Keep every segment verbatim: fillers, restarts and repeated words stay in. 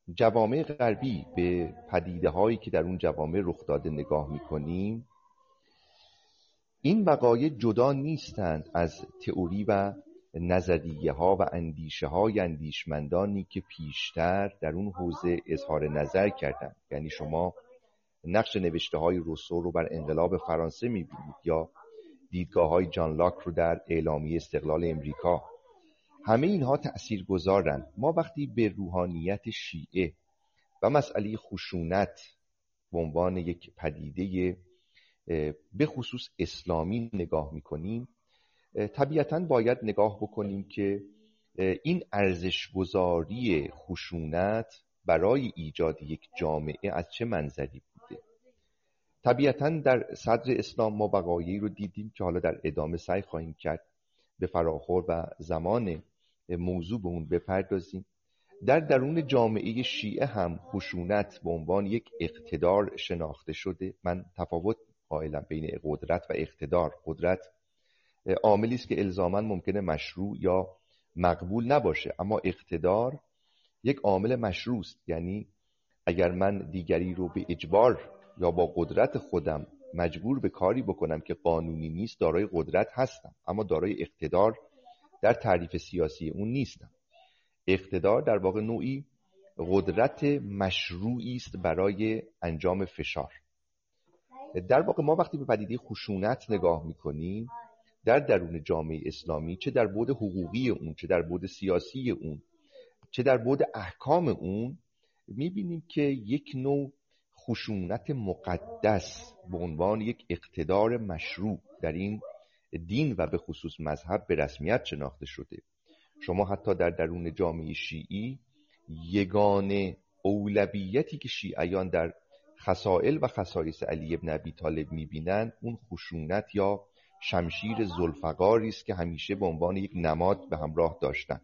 جوامع غربی به پدیده هایی که در اون جوامع رخ داده نگاه میکنیم، این وقایع جدا نیستند از تئوری و نظریه ها و اندیشه های اندیشمندانی که پیشتر در اون حوزه اظهار نظر کردند. یعنی شما نقش نوشته های روسو رو بر انقلاب فرانسه میبینید یا دیدگاه های جان لاک رو در اعلامیه استقلال امریکا. همه اینها تأثیر گذارند. ما وقتی به روحانیت شیعه و مسئله خشونت به عنوان یک پدیده به خصوص اسلامی نگاه میکنیم، طبیعتاً باید نگاه بکنیم که این ارزش‌گذاری خشونت برای ایجاد یک جامعه از چه منظری بوده. طبیعتاً در صدر اسلام ما وقایعی رو دیدیم که حالا در ادامه سعی خواهیم کرد به فراخور و زمان موضوع به اون بپردازیم. در درون جامعه شیعه هم خشونت به عنوان یک اقتدار شناخته شده. من تفاوت قائلم بین قدرت و اقتدار. قدرت عاملی است که الزاماً ممکنه مشروع یا مقبول نباشه، اما اقتدار یک عامل مشروع است. یعنی اگر من دیگری رو به اجبار یا با قدرت خودم مجبور به کاری بکنم که قانونی نیست، دارای قدرت هستم، اما دارای اقتدار در تعریف سیاسی اون نیستم. اقتدار در واقع نوعی قدرت مشروعی است برای انجام فشار. در واقع ما وقتی به پدیده خشونت نگاه میکنیم در درون جامعه اسلامی، چه در بعد حقوقی اون، چه در بعد سیاسی اون، چه در بعد احکام اون، میبینیم که یک نوع خشونت مقدس به عنوان یک اقتدار مشروع در این دین و به خصوص مذهب به رسمیت شناخته شده. شما حتی در درون جامعه شیعی یگانه اولویتی که شیعیان در خصائل و خصایص علی بن ابی طالب میبینند اون خشونت یا شمشیر ذوالفقاری است که همیشه به عنوان یک نماد به همراه داشتن.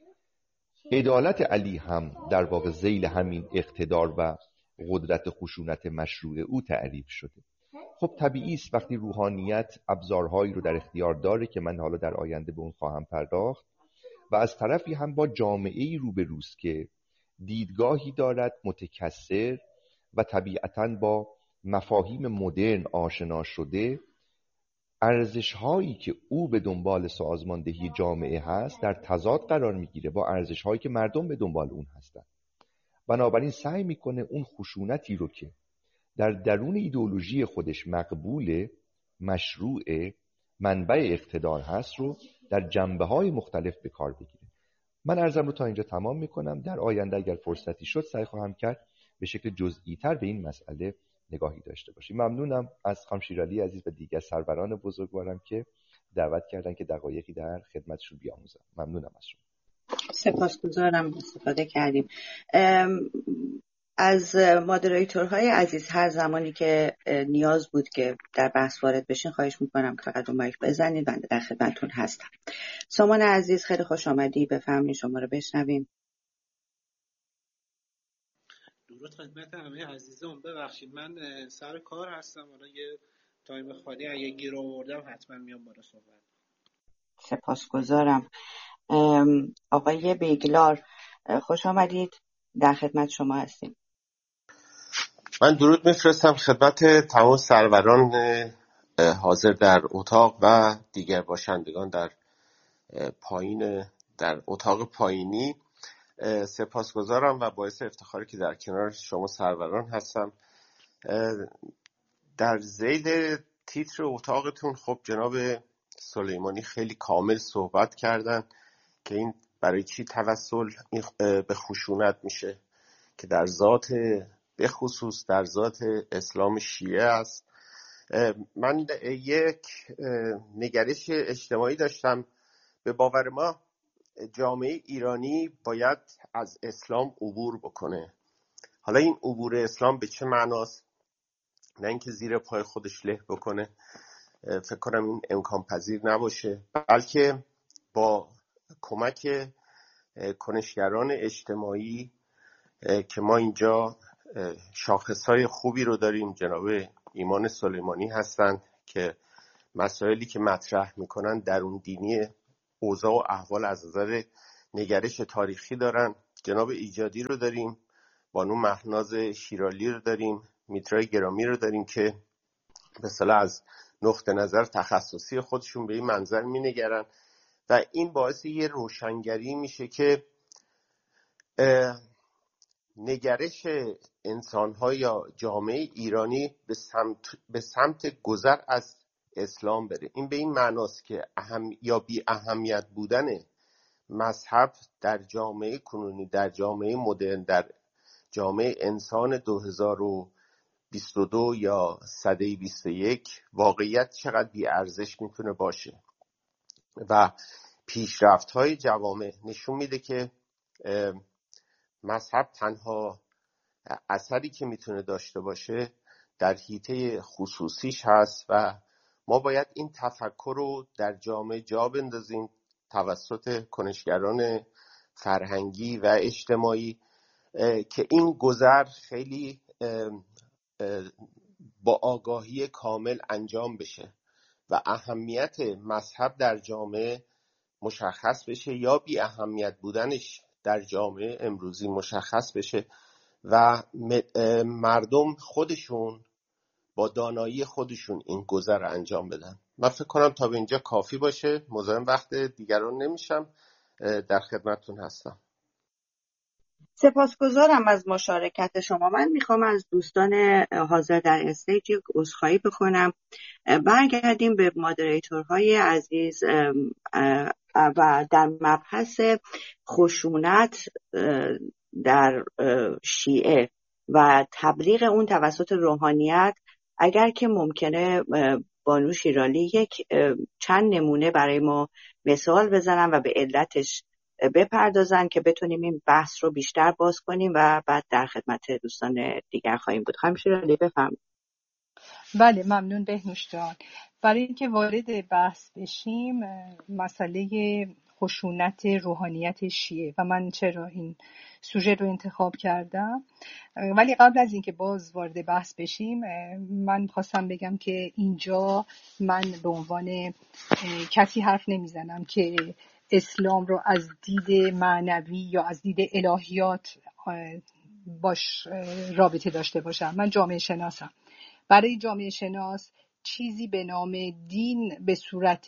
عدالت علی هم در واقع ذیل همین اقتدار و قدرت خشونت مشروع او تعریف شده. خب طبیعی است وقتی روحانیت ابزارهایی رو در اختیار داره که من حالا در آینده به اون خواهم پرداخت و از طرفی هم با جامعه‌ای روبروست که دیدگاهی دارد متکثر و طبیعتاً با مفاهیم مدرن آشنا شده، ارزش‌هایی که او به دنبال سازماندهی جامعه هست در تضاد قرار میگیره با ارزش‌هایی که مردم به دنبال اون هستن. بنابراین سعی میکنه اون خشونتی رو که در درون ایدئولوژی خودش مقبول، مشروع، منبع اقتدار هست رو در جنبه‌های مختلف به کار بگیره. من عرضم رو تا اینجا تمام میکنم. در آینده اگر فرصتی شد سعی خواهم کرد به شکل جزئی تر به این مسئله نگاهی داشته باشیم. ممنونم از خانم شیرالی عزیز و دیگر سروران بزرگوارم که دعوت کردن که دقایقی در خدمتشون بیاموزم. ممنونم از شما. سپاسگزارم استفاده کردیم. از مادریتورهای عزیز هر زمانی که نیاز بود که در بحث وارد بشین خواهش میکنم که فقط رو مایک بزنید. بنده در خدمتتون هستم. سامان عزیز خیلی خوش آمدی، بفرمایید شما رو بشنویم. درود خدمت همه عزیزان. ببخشید من سر کار هستم، حالا یه تایم خالی اگه گیر آوردم حتما میام بالا صحبت. سپاسگزارم. آقای بیگلار خوش آمدید، در خدمت شما هستیم. من درود میفرستم خدمت تمام سروران حاضر در اتاق و دیگر باشندگان در پایین در اتاق پایینی. سپاسگزارم و باعث افتخاری که در کنار شما سروران هستم. در ذیل تیتر اتاقتون خب جناب سلیمانی خیلی کامل صحبت کردن که این برای چی توسل به خشونت میشه که در ذات به خصوص در ذات اسلام شیعه است. من یک نگرش اجتماعی داشتم. به باور ما جامعه ایرانی باید از اسلام عبور بکنه. حالا این عبور اسلام به چه معناست؟ نه اینکه زیر پای خودش له بکنه، فکر کنم این امکان پذیر نباشه، بلکه با کمک کنشگران اجتماعی که ما اینجا شاخصهای خوبی رو داریم. جناب ایمان سلیمانی هستند که مسائلی که مطرح میکنن درون دینی اوضاع و احوال از نظر نگرش تاریخی دارن. جناب ایجادی رو داریم بانو مهناز شیرالی رو داریم، میترای گرامی رو داریم که به اصطلاح از نقطه نظر تخصصی خودشون به این منظر مینگرن و این باعث یه روشنگری میشه که نگرش انسان‌ها یا جامعه ایرانی به سمت به سمت گذر از اسلام بره. این به این معناست که اهم یا بی اهمیت بودن مذهب در جامعه کنونی، در جامعه مدرن، در جامعه انسان دو هزار و بیست و دو یا سده بیست و یک واقعیت چقدر بی ارزش میتونه باشه و پیشرفت‌های جوامع نشون میده که مذهب تنها اثری که میتونه داشته باشه در حیطه خصوصیش هست و ما باید این تفکر رو در جامعه جا بندازیم توسط کنشگران فرهنگی و اجتماعی که این گذر خیلی با آگاهی کامل انجام بشه و اهمیت مذهب در جامعه مشخص بشه یا بی اهمیت بودنش در جامعه امروزی مشخص بشه و مردم خودشون با دانایی خودشون این گذر انجام بدن. من فکر کنم تا به اینجا کافی باشه، مزاحم وقت دیگران نمیشم، در خدمتتون هستم. سپاسگزارم از مشارکت شما. من میخوام از دوستان حاضر در استیج عذرخواهی بکنم. برگردیم به مادریتورهای عزیز و در مبحث خشونت در شیعه و تبلیغ اون توسط روحانیت. اگر که ممکنه بانو شیرالی یک چند نمونه برای ما مثال بزنن و به علتش بپردازن که بتونیم این بحث رو بیشتر باز کنیم و بعد در خدمت دوستان دیگر خواهیم بود. خانم شیرالی بفرمایید. بله ممنون بهنوش جان. برای اینکه وارد بحث بشیم، مسئله خشونت روحانیت شیعه و من چرا این سوژه رو انتخاب کردم، ولی قبل از اینکه باز وارد بحث بشیم من خواستم بگم که اینجا من به عنوان کسی حرف نمیزنم که اسلام رو از دید معنوی یا از دید الهیات باش رابطه داشته باشم. من جامعه شناسم. برای جامعه شناس چیزی به نام دین به صورت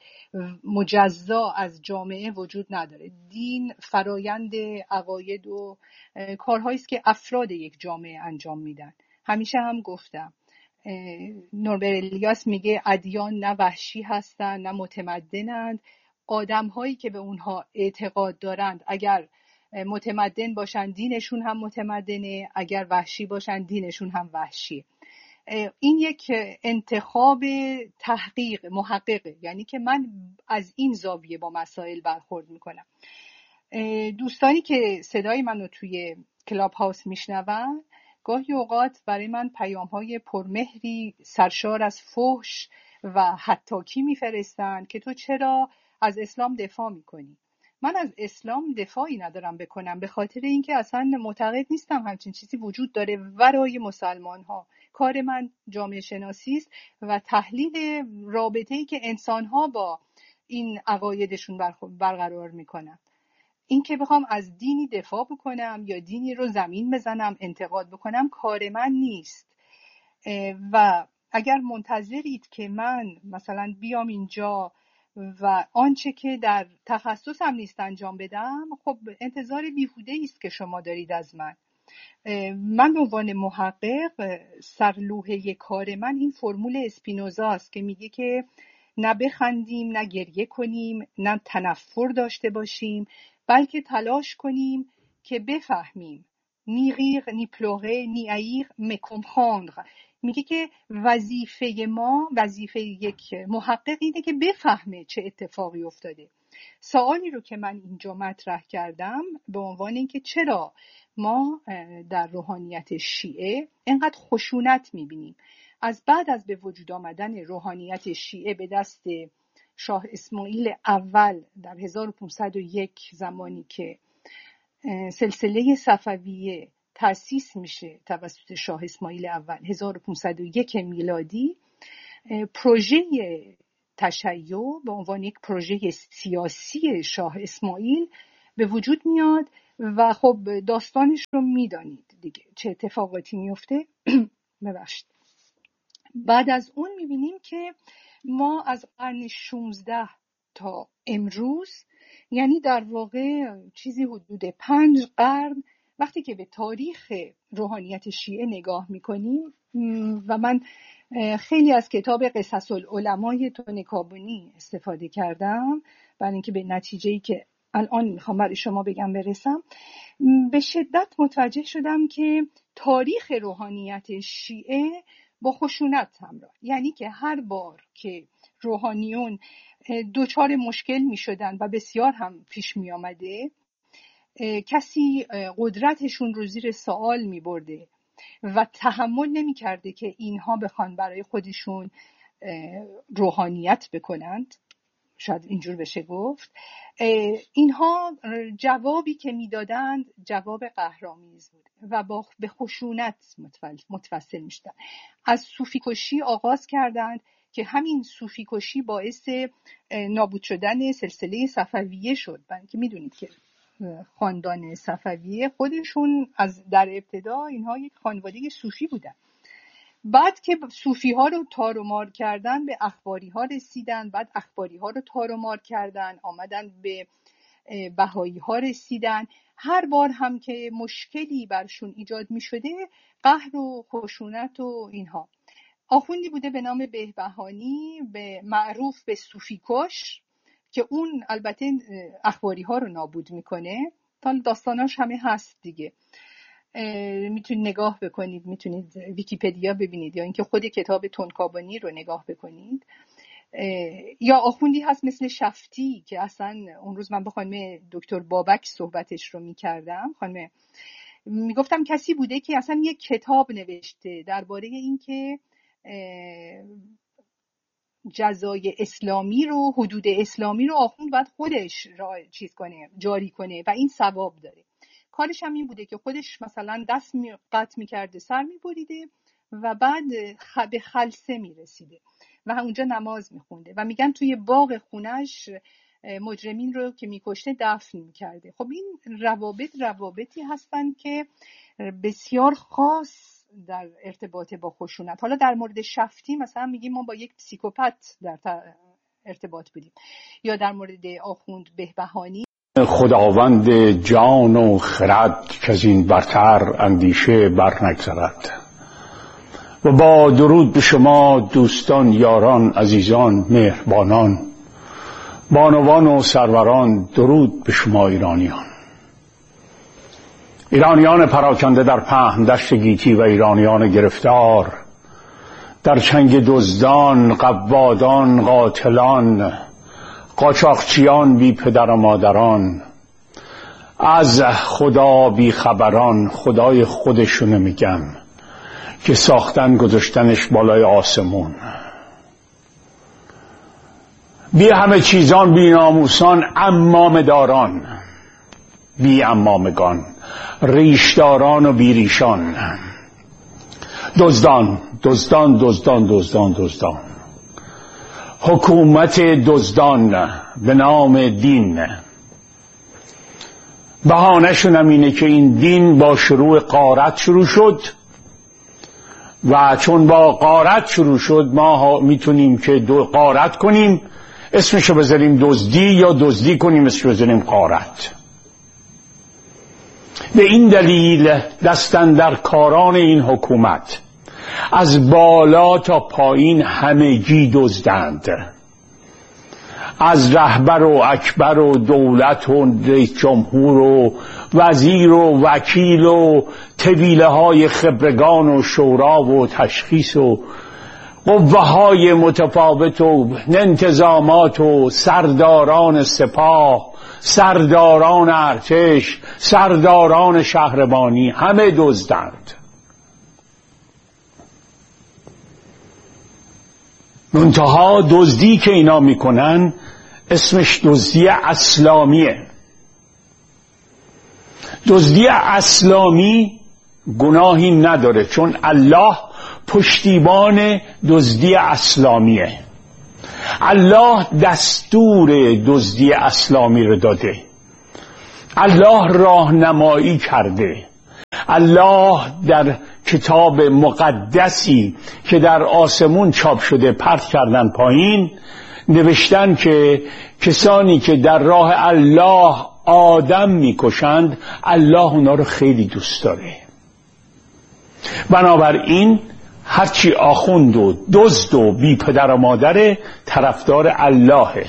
مجزا از جامعه وجود نداره. دین فرایند عقاید و کارهایی است که افراد یک جامعه انجام میدن. همیشه هم گفتم نوربر الیاس میگه ادیان نه وحشی هستن نه متمدنند. آدم هایی که به اونها اعتقاد دارند اگر متمدن باشن دینشون هم متمدنه، اگر وحشی باشن دینشون هم وحشی. این یک انتخاب تحقیق محققه، یعنی که من از این زاویه با مسائل برخورد میکنم. دوستانی که صدای منو توی کلاب هاوس میشنون گاهی اوقات برای من پیام های پرمهری سرشار از فحش و حطاکی میفرستن که تو چرا از اسلام دفاع میکنی. من از اسلام دفاعی ندارم بکنم، به خاطر اینکه اصلا معتقد نیستم همچین چیزی وجود داره ورای مسلمان ها. کار من جامعه شناسی است و تحلیل رابطه‌ای که انسان ها با این عقایدشون برقرار میکنن. این که بخوام از دینی دفاع بکنم یا دینی رو زمین بزنم انتقاد بکنم کار من نیست. و اگر منتظرید که من مثلا بیام اینجا و آنچه که در تخصصم نیست انجام بدم، خب انتظار بیهوده است که شما دارید از من. من به عنوان محقق سرلوحه کار من این فرمول اسپینوزا است که میگه که نه بخندیم نه گریه کنیم نه تنفر داشته باشیم، بلکه تلاش کنیم که بفهمیم. نی غیر نی پلوره نی عیر مکمخاندر. میگه که وظیفه ما، وظیفه یک محقق اینه که بفهمه چه اتفاقی افتاده. سوالی رو که من اینجا مطرح کردم به عنوان اینکه چرا ما در روحانیت شیعه اینقدر خشونت میبینیم. از بعد از به وجود آمدن روحانیت شیعه به دست شاه اسماعیل اول در هزار و پانصد و یک، زمانی که سلسله صفویه تأسیس میشه توسط شاه اسماعیل اول هزار و پانصد و یک میلادی، پروژه تشیع به عنوان یک پروژه سیاسی شاه اسماعیل به وجود میاد و خب داستانش رو میدانید دیگه چه اتفاقاتی میفته. ببخشید. بعد از اون میبینیم که ما از قرن شانزده تا امروز، یعنی در واقع چیزی حدود پنج قرن، وقتی که به تاریخ روحانیت شیعه نگاه میکنیم و من خیلی از کتاب قصص العلمای تونکابونی استفاده کردم برای اینکه به نتیجه‌ای که الان میخوام برای شما بگم برسم، به شدت متوجه شدم که تاریخ روحانیت شیعه با خشونت همراه، یعنی که هر بار که روحانیون دوچار مشکل می شدن و بسیار هم پیش می آمده، کسی قدرتشون رو زیر سوال می برده و تحمل نمی کرده که اینها بخوان برای خودشون روحانیت بکنند، شاید اینجور بشه گفت، اینها جوابی که میدادند جواب قهرآمیز بود و با به خشونت متوسل میشدن. از صوفی کشی آغاز کردند که همین صوفی کشی باعث نابود شدن سلسله صفویه شد. برای که میدونید که خاندان صفویه خودشون از در ابتدا اینها یک خانواده صوفی بودن. بعد که صوفی ها رو تار و مار کردن به اخباری ها رسیدن، بعد اخباری ها رو تار و مار کردن آمدن به بهایی ها رسیدن. هر بار هم که مشکلی برشون ایجاد می شده قهر و خشونت و اینها. آخوندی بوده به نام بهبهانی، به معروف به صوفی کش، که اون البته اخباری ها رو نابود میکنه. تا داستاناش همه هست دیگه، میتونید نگاه بکنید، میتونید ویکی‌پدیا ببینید یا اینکه خود کتاب تونکابونی رو نگاه بکنید. یا آخوندی هست مثل شفتی که اصلا اون روز من با خانم دکتر بابک صحبتش رو میکردم، خانم میگفتم کسی بوده که اصلا یک کتاب نوشته درباره اینکه جزای اسلامی رو، حدود اسلامی رو آخوند باید خودش را چیز کنه، جاری کنه و این ثواب داره. کارش هم این بوده که خودش مثلا دست قطع میکرده، سر میبریده و بعد به خلسه میرسیده و اونجا نماز میخونده و میگن توی باغ خونش مجرمین رو که میکشته دفن میکرده. خب این روابط روابطی هستن که بسیار خاص در ارتباط با خشونت. حالا در مورد شفتی مثلا میگیم ما با یک پسیکوپت در ارتباط بودیم، یا در مورد آخوند بهبهانی خداوند جان و خرد که از این برتر اندیشه بر نگذرد. و با درود به شما دوستان، یاران، عزیزان، مهربانان، بانوان و سروران، درود به شما ایرانیان. ایرانیان پراکنده در پهن دشت گیتی و ایرانیان گرفتار در چنگ دزدان، قوادان، قاتلان، قاچاقچیان بی پدر و مادران، از خدا بی خبران، خدای خودشونه میگم که ساختن گذاشتنش بالای آسمون، بی همه چیزان، بی ناموسان، امامه داران، بی امامگان، ریشداران و بی ریشان، دزدان دزدان دزدان دزدان دزدان، حکومت دزدان به نام دین. بهانه‌شون هم اینه که این دین با شروع غارت شروع شد و چون با غارت شروع شد ما میتونیم که دو غارت کنیم اسمشو بذاریم دزدی، یا دزدی کنیم اسمشو بذاریم غارت. به این دلیل دستن در کاران این حکومت از بالا تا پایین همگی دزدند، از رهبر و اکبر و دولت و رئیس جمهور و وزیر و وکیل و طویله های خبرگان و شورا و تشخیص و قوه های متفاوت و انتظامات و سرداران سپاه، سرداران ارتش، سرداران شهربانی، همه دزدند. منتها دزدی که اینا میکنن اسمش دزدی اسلامیه. دزدی اسلامی گناهی نداره چون الله پشتیبان دزدی اسلامیه. الله دستور دزدی اسلامی رو داده الله راهنمایی کرده. الله در کتاب مقدسی که در آسمون چاپ شده پرت کردن پایین، نوشتن که کسانی که در راه الله آدم میکشند الله اونا رو خیلی دوست داره. بنابراین هرچی آخوند و دزد و بی پدر و مادر طرفدار اللهه.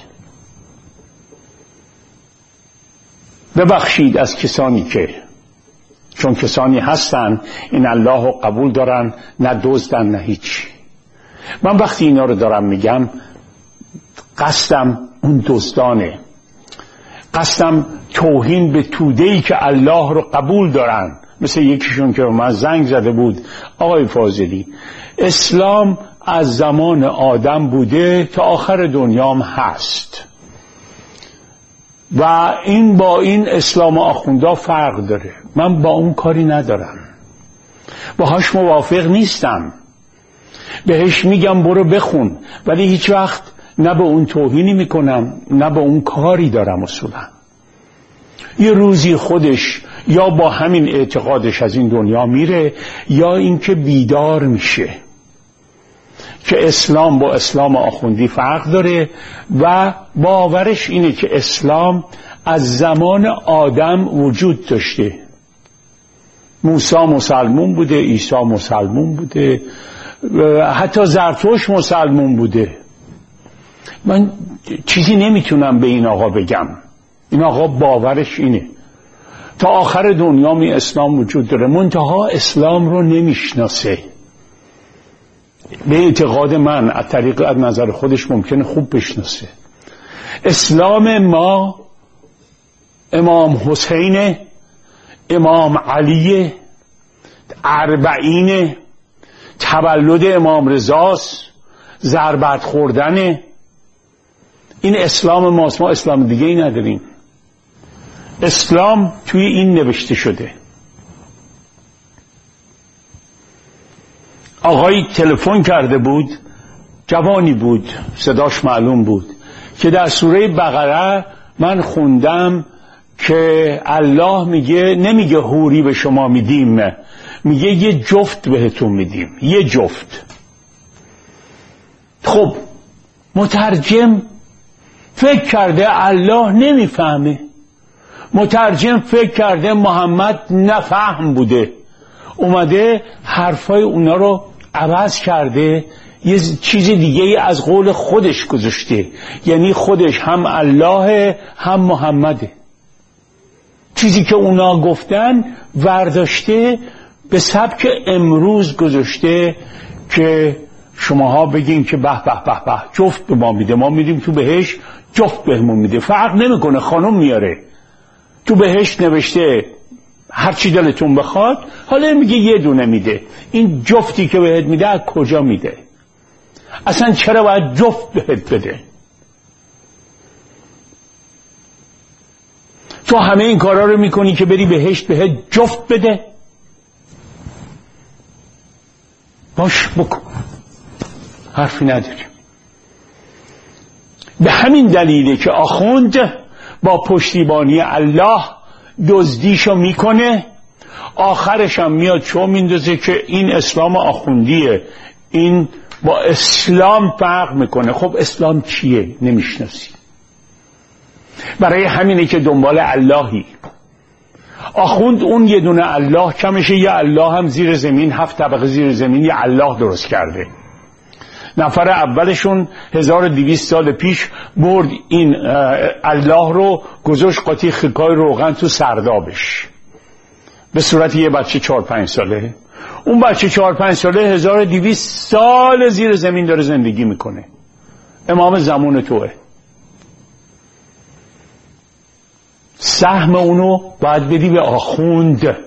ببخشید از کسانی که، چون کسانی هستن این الله رو قبول دارن، نه دزدن نه هیچ. من وقتی اینا رو دارم میگم قصدم اون دزدانه، قصدم توهین به توده‌ای که الله رو قبول دارن. مثل یکیشون که من زنگ زده بود، آقای فاضلی اسلام از زمان آدم بوده تا آخر دنیام هست و این با این اسلام آخوندا فرق داره. من با اون کاری ندارم، باهاش موافق نیستم، بهش میگم برو بخون، ولی هیچ وقت نه به اون توهینی میکنم نه به اون کاری دارم. اصولا یه روزی خودش یا با همین اعتقادش از این دنیا میره یا اینکه بیدار میشه که اسلام با اسلام آخوندی فرق داره و باورش اینه که اسلام از زمان آدم وجود داشته. موسی مسلمون بوده، عیسی مسلمون بوده، حتی زرتشت مسلمون بوده. من چیزی نمیتونم به این آقا بگم. این آقا باورش اینه تا آخر دنیا می اسلام وجود داره، منتها اسلام رو نمیشناسه. به اعتقاد من از طریق از نظر خودش ممکنه خوب بشناسه. اسلام ما امام حسین، امام علی، اربعین، تولد امام رضاست، ضربت خوردن. این اسلام ماست، ما اسلام دیگه ای نداریم. اسلام توی این نوشته شده. آقایی تلفن کرده بود، جوانی بود، صداش معلوم بود، که در سوره بقره من خوندم که الله میگه، نمیگه حوری به شما میدیم، میگه یه جفت بهتون میدیم، یه جفت. خب مترجم فکر کرده الله نمیفهمه، مترجم فکر کرده محمد نفهم بوده، اومده حرفای اونا رو عوض کرده، یه چیز دیگه ای از قول خودش گذاشته. یعنی خودش هم الله هم محمده. چیزی که اونا گفتن ورداشته به سبک امروز گذاشته که شماها بگین که به به به به جفت به ما میده، ما میدیم تو بهش جفت بهمون میده. فرق نمیکنه، خانم میاره تو بهش نوشته هر چی دلتون بخواد، حالا میگه یه دونه میده. این جفتی که بهت میده از کجا میده؟ اصلا چرا باید جفت بهت بده؟ تو همه این کارا رو میکنی که بری بهشت بهت جفت بده؟ باش بکن، حرفی نداریم. به همین دلیله که آخوند با پشتیبانی الله دزدیشو میکنه، آخرش هم میاد چون میندازه که این اسلام آخوندیه، این با اسلام فرق میکنه. خب اسلام چیه؟ نمیشناسی. برای همینه که دنبال اللهی. آخوند اون یه دونه الله کمشه، یه الله هم زیر زمین، هفت طبقه زیر زمین یه الله درست کرده. نفر اولشون هزار و دویست سال پیش برد این الله رو گذاشت قاطی خیکای روغن تو سردابش به صورت یه بچه چهار پنج ساله. اون بچه چهار پنج ساله هزار و دویست سال زیر زمین داره زندگی میکنه. امام زمان توه. سهم اونو باید بدی به آخوند.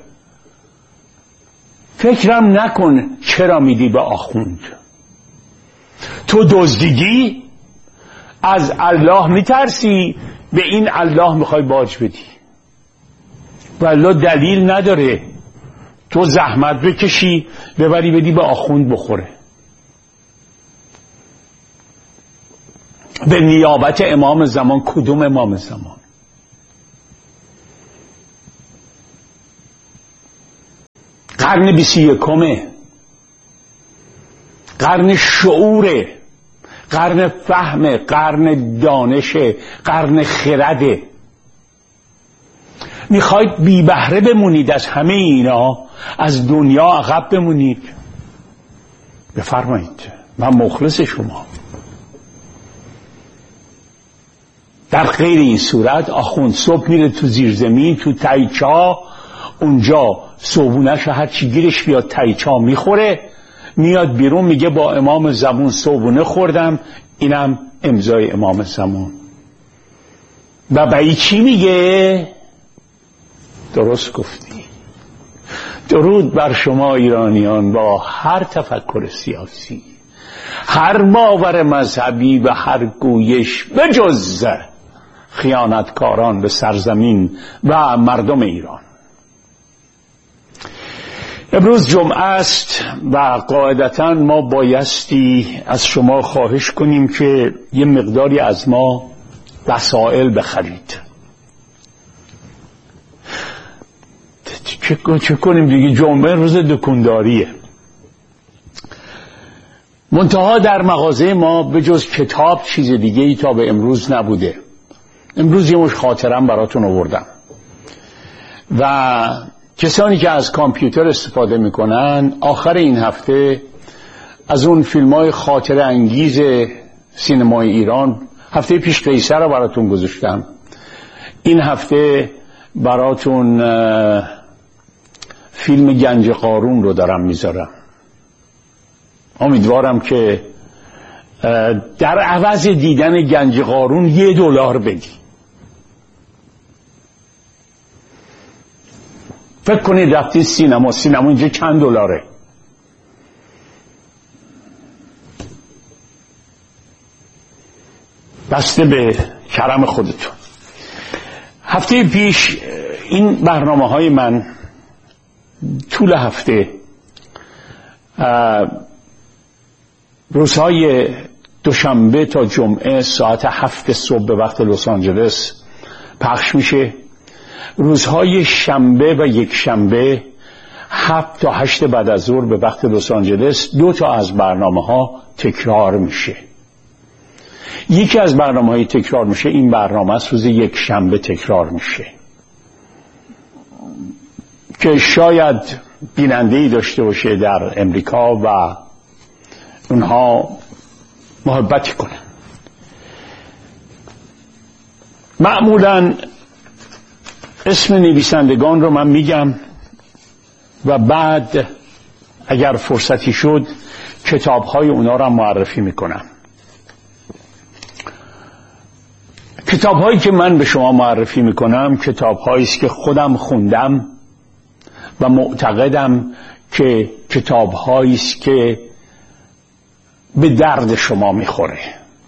فکرم نکن چرا میدی به آخوند. تو دزدیدی، از الله میترسی، به این الله میخوای باج بدی. والله دلیل نداره تو زحمت بکشی ببری بدی به آخوند بخوره. به نیابت امام زمان. کدوم امام زمان؟ قرن بیست و یکمه، قرن شعوره، قرن فهم، قرن دانش، قرن خرده. میخواید بی بهره بمونید از همه اینا، از دنیا عقب بمونید؟ بفرمایید، من مخلص شما. در غیر این صورت آخوند صبح میره تو زیرزمین، تو تایچا، اونجا صبحونش هر چی گیرش بیاد تایچا میخوره، میاد بیرون میگه با امام زمان صبحونه خوردم، اینم امضای امام زمان. و به چی میگه؟ درست گفتی. درود بر شما ایرانیان با هر تفکر سیاسی، هر باور مذهبی و هر گویش بجز خیانتکاران به سرزمین و مردم ایران. امروز جمعه است و قاعدتاً ما بایستی از شما خواهش کنیم که یه مقداری از ما وسائل بخرید. چه کنیم دیگه؟ جمعه روز دکانداریه. منتها در مغازه ما به جز کتاب چیز دیگه ای تا به امروز نبوده. امروز یه مش خاطرم براتون آوردم و کسانی که از کامپیوتر استفاده میکنن آخر این هفته از اون فیلم های خاطره انگیز سینمای ایران، هفته پیش قیصر رو براتون گذاشتم، این هفته براتون فیلم گنج قارون رو دارم میذارم. امیدوارم که در عوض دیدن گنج قارون یه دلار بدی. فکر کنید رفتی سینما، سینما اینجا چند دلاره؟ بسته به کرم خودتون. هفته پیش این برنامه های من طول هفته روزهای دوشنبه تا جمعه ساعت هفت صبح به وقت لس آنجلس پخش میشه. روزهای شنبه و یک شنبه هفت تا هشت بعد از ظهر به وقت لس آنجلس دو تا از برنامه ها تکرار میشه. یکی از برنامه های تکرار میشه این برنامه است، روز یک شنبه تکرار میشه که شاید بیننده‌ای داشته باشه در امریکا و اونها محبتی کنن. معمولاً اسم نویسندگان رو من میگم و بعد اگر فرصتی شد کتاب‌های اونا رو معرفی میکنم. کتاب‌هایی که من به شما معرفی میکنم کتاب‌هایی است که خودم خوندم و معتقدم که کتاب‌هایی است که به درد شما میخوره.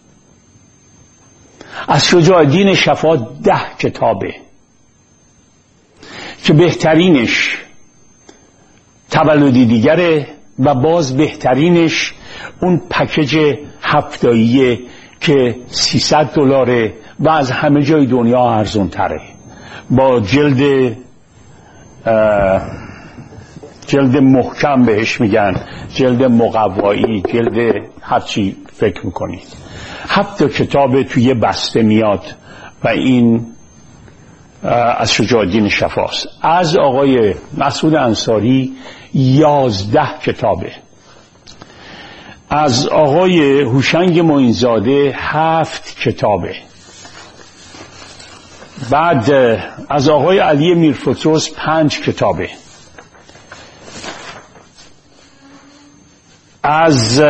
از شجاع الدین شفا ده کتابه که بهترینش تولدی دیگره و باز بهترینش اون پکیج هفتاییه که سیصد دلاره و از همه جای دنیا ارزون تره، با جلد جلد محکم بهش میگن، جلد مقوایی، جلد هرچی فکر میکنید. هفت کتاب توی بسته میاد و این از شجاع الدین شفاست. از آقای مسعود انصاری یازده کتابه. از آقای هوشنگ معینزاده هفت کتابه. بعد از آقای علی میرفتروس پنج کتابه. از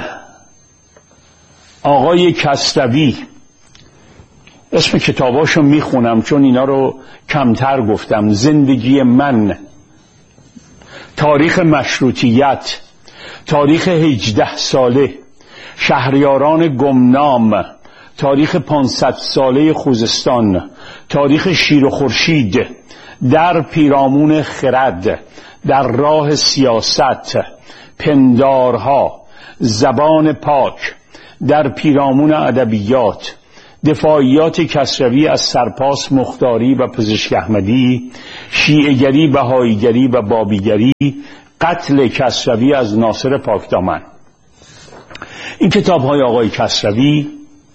آقای کسروی اسم کتاباشو میخونم چون اینا رو کمتر گفتم: زندگی من، تاریخ مشروطیت، تاریخ هجده ساله، شهریاران گمنام، تاریخ پانصد ساله خوزستان، تاریخ شیر و خورشید، در پیرامون خرد، در راه سیاست، پندارها، زبان پاک، در پیرامون ادبیات، دفاعیات کسروی از سرپاس مختاری و پزشک احمدی، شیعه‌گری، بهاییگری و بابیگری، قتل کسروی از ناصر پاکدامن. این کتاب های آقای کسروی،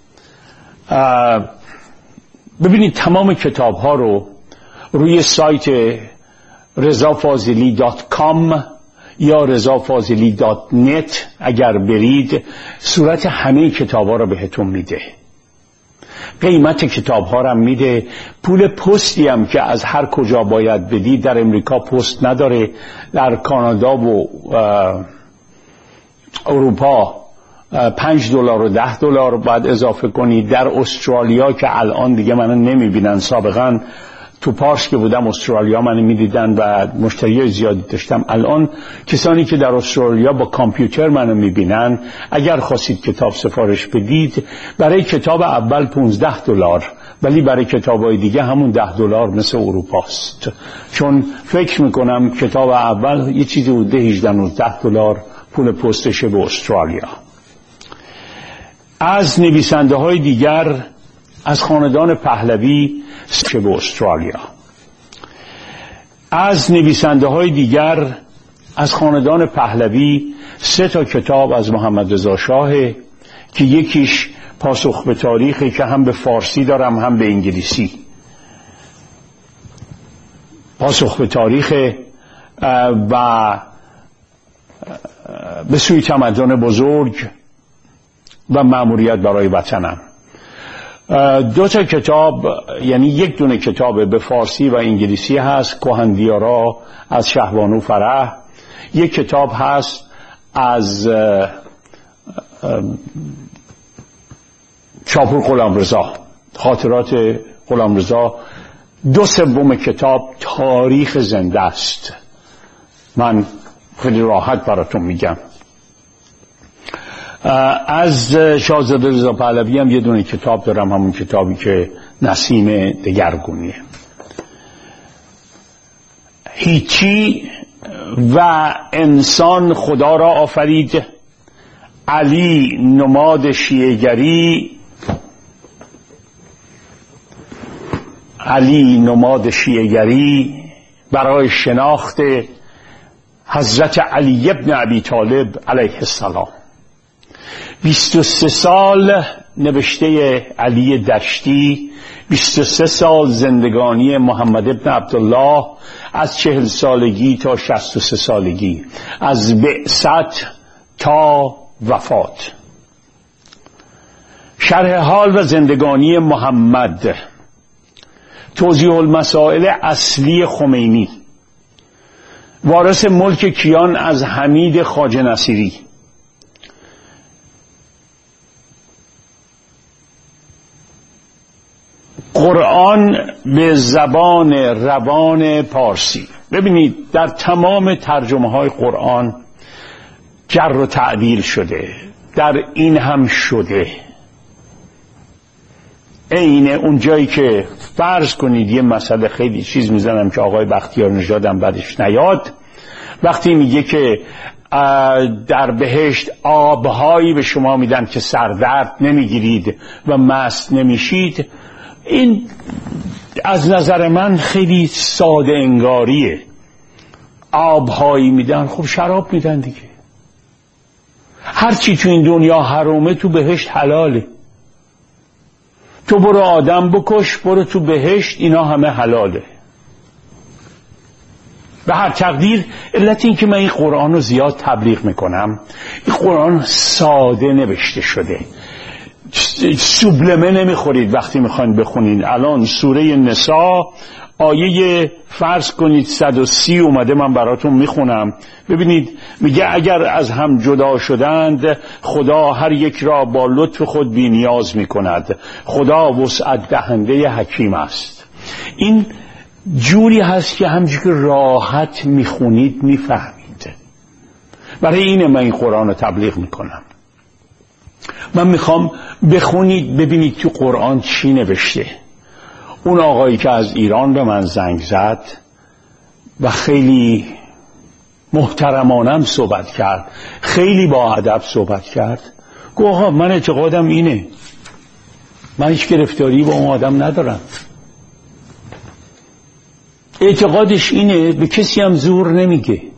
ببینید تمام کتاب ها رو روی سایت رضا فاضلی دات کام یا رضا فاضلی دات نت اگر برید صورت همه کتاب ها رو بهتون میده، قیمت کتاب ها رو میده، پول پستی هم که از هر کجا باید بدید، در امریکا پست نداره، در کانادا و اروپا پنج دلار و ده دلار باید اضافه کنید، در استرالیا که الان دیگه منو نمیبینن، سابقا تو پارس که بودم استرالیا منو میدیدن و مشتری زیادی داشتم، الان کسانی که در استرالیا با کامپیوتر منو میبینن اگر خواستید کتاب سفارش بدید برای کتاب اول پانزده دلار، ولی برای کتابای دیگه همون ده دلار مثل اروپاست، چون فکر میکنم کتاب اول یه چیزی بوده هجده نوزده دلار پول پستشه به استرالیا. از نویسنده های دیگر از خاندان پهلوی چه به استرالیا، از نویسنده های دیگر از خاندان پهلوی سه تا کتاب از محمد رضا شاه که یکیش پاسخ به تاریخی که هم به فارسی دارم هم به انگلیسی، پاسخ به تاریخ و به سوی تمدن بزرگ و مأموریت برای وطنم. دو تا کتاب، یعنی یک دونه کتاب به فارسی و انگلیسی هست، کهندیارا از شهبانو فرح، یک کتاب هست از شاپور غلامرضا، خاطرات غلامرضا. دو سوم کتاب تاریخ زنده است، من خیلی راحت براتون میگم. از شاهزاده رضا پهلوی هم یه دونه کتاب دارم، همون کتابی که نسیم دگرگونیه. هیچی و انسان خدا را آفرید، علی نماد شیعه‌گری، علی نماد شیعه‌گری برای شناخت حضرت علی ابن ابی طالب علیه السلام. بیست و سه سال نوشته علی دشتی، بیست و سه سال زندگانی محمد ابن عبدالله، از چهل سالگی تا شصت و سه سالگی، از بعثت تا وفات. شرح حال و زندگانی محمد، توضیح المسائل اصلی خمینی، وارث ملک کیان از حمید خواجه نصیری، قرآن به زبان روان پارسی. ببینید در تمام ترجمه های قرآن جر و تعدیل شده، در این هم شده. اینه اون جایی که فرض کنید یه مسئله خیلی چیز میزنم که آقای بختیار نژادم بعدش نیاد، وقتی میگه که در بهشت آبهایی به شما میدن که سردرد نمیگیرید و مست نمیشید، این از نظر من خیلی ساده انگاریه. آبهایی میدن، خب شراب میدن دیگه. هرچی تو این دنیا حرامه تو بهشت حلاله. تو برو آدم بکش، برو تو بهشت، اینا همه حلاله. به هر تقدیر علت این که من این قرآن رو زیاد تبلیغ میکنم، این قرآن ساده نوشته شده، سوبلمه نمیخورید وقتی میخواین بخونین. الان سوره نساء آیه فرض کنید صد و سی اومده، من براتون میخونم. ببینید میگه اگر از هم جدا شدند خدا هر یک را با لطف خود بی نیاز میکند، خدا وسعت دهنده حکیم است. این جوری هست که همچون که راحت میخونید میفهمید. برای اینه من این قرآن رو تبلیغ میکنم. من میخوام بخونید ببینید تو قرآن چی نوشته. اون آقایی که از ایران به من زنگ زد و خیلی محترمانم صحبت کرد، خیلی با ادب صحبت کرد، گفت آقا من اعتقادم اینه، من هیچ گرفتاری با اون آدم ندارم، اعتقادش اینه، به کسی هم زور نمیگه.